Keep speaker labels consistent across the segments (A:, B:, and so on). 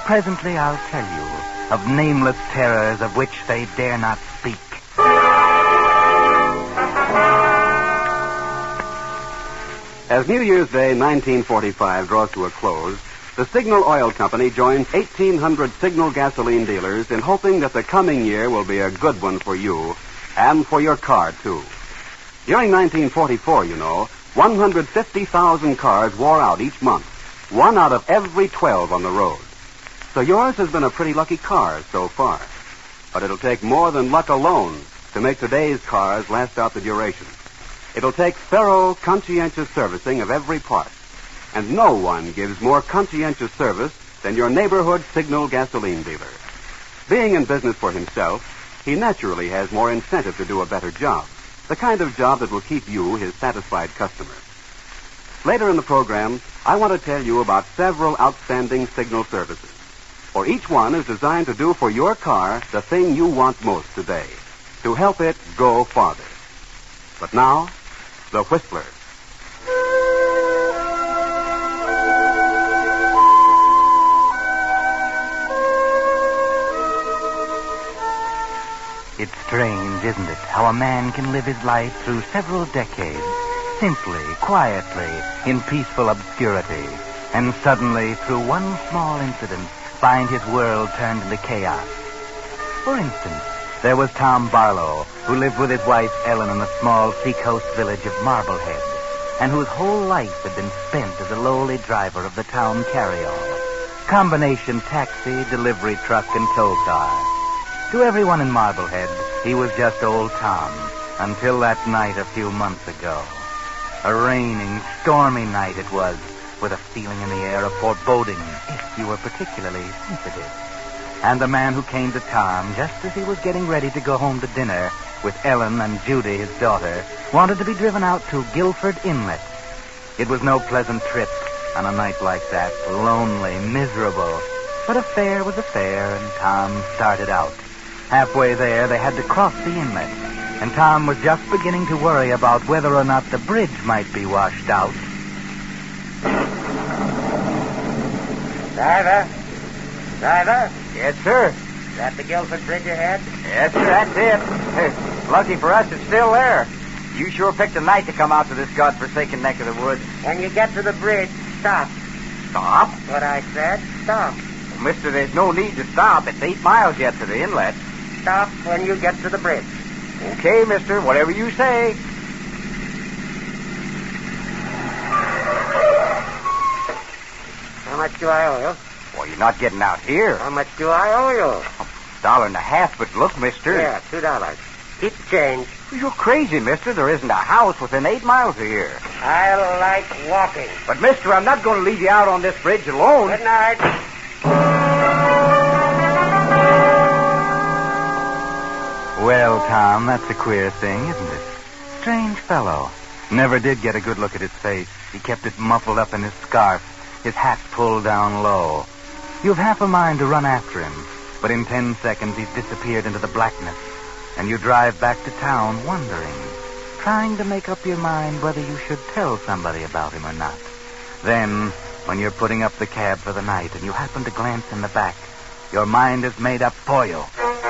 A: presently I'll tell you of nameless terrors of which they dare not speak.
B: As New Year's Day 1945 draws to a close, the Signal Oil Company joins 1,800 Signal gasoline dealers in hoping that the coming year will be a good one for you and for your car, too. During 1944, 150,000 cars wore out each month, 1 out of every 12 on the road. So yours has been a pretty lucky car so far. But it'll take more than luck alone to make today's cars last out the duration. It'll take thorough, conscientious servicing of every part. And no one gives more conscientious service than your neighborhood Signal gasoline dealer. Being in business for himself, he naturally has more incentive to do a better job. The kind of job that will keep you his satisfied customer. Later in the program, I want to tell you about several outstanding Signal services. For each one is designed to do for your car the thing you want most today. To help it go farther. But now, the Whistler.
A: It's strange, isn't it, how a man can live his life through several decades, simply, quietly, in peaceful obscurity, and suddenly, through one small incident, find his world turned into chaos. For instance, there was Tom Barlow, who lived with his wife Ellen in the small seacoast village of Marblehead, and whose whole life had been spent as a lowly driver of the town carryall. Combination taxi, delivery truck, and tow car. To everyone in Marblehead, he was just old Tom, until that night a few months ago. A raining, stormy night it was, with a feeling in the air of foreboding, if you were particularly sensitive. And the man who came to Tom, just as he was getting ready to go home to dinner with Ellen and Judy, his daughter, wanted to be driven out to Guilford Inlet. It was no pleasant trip on a night like that, lonely, miserable. But a fare was a fare, and Tom started out. Halfway there, they had to cross the inlet, and Tom was just beginning to worry about whether or not the bridge might be washed out.
C: Driver? Driver?
A: Yes, sir.
C: Is that the Guilford Bridge ahead?
A: Yes, sir, that's it. Lucky for us, it's still there. You sure picked a night to come out to this godforsaken neck of the woods.
C: When you get to the bridge, stop.
A: Stop?
C: What I said, stop.
A: Well, mister, there's no need to stop. It's 8 miles yet to the inlet.
C: Stop when you get to the bridge.
A: Okay, mister, whatever you say.
C: How much do I owe you?
A: Well, you're not getting out here.
C: How much do I owe you?
A: $1.50, but look, mister.
C: Yeah, $2. Keep the change.
A: You're crazy, mister. There isn't a house within 8 miles of here.
C: I like walking.
A: But, mister, I'm not going to leave you out on this bridge alone.
C: Good night.
A: Well, Tom, that's a queer thing, isn't it? Strange fellow. Never did get a good look at his face. He kept it muffled up in his scarf, his hat pulled down low. You've half a mind to run after him, but in 10 seconds he's disappeared into the blackness, and you drive back to town wondering, trying to make up your mind whether you should tell somebody about him or not. Then, when you're putting up the cab for the night and you happen to glance in the back, your mind is made up for you.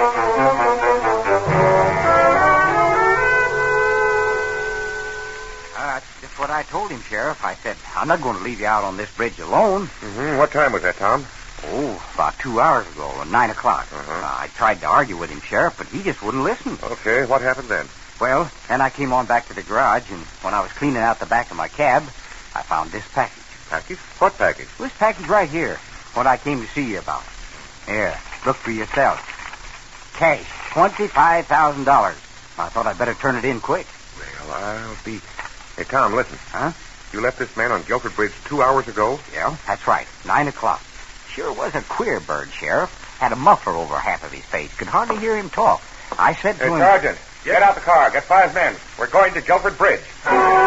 A: That's what I told him, Sheriff. I said, I'm not going to leave you out on this bridge alone.
D: Mm-hmm. What time was that, Tom?
A: Oh, about 2 hours ago, 9 o'clock. I tried to argue with him, Sheriff, but he just wouldn't listen.
D: Okay, what happened then?
A: Well, then I came on back to the garage, and when I was cleaning out the back of my cab, I found this package.
D: Package? What package?
A: This package right here, what I came to see you about. Here, look for yourself. Cash, $25,000. I thought I'd better turn it in quick.
D: Well, I'll be... Hey, Tom, listen.
A: Huh?
D: You left this man on Guilford Bridge 2 hours ago?
A: Yeah, that's right. 9 o'clock. Sure was a queer bird, Sheriff. Had a muffler over half of his face. Could hardly hear him talk. I said to him...
D: Sergeant, get out the car. Get 5 men. We're going to Guilford Bridge.